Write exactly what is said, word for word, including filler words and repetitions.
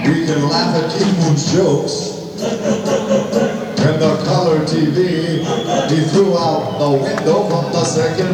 We can laugh at King Moon's jokes. And the color T V, he threw out the window from the second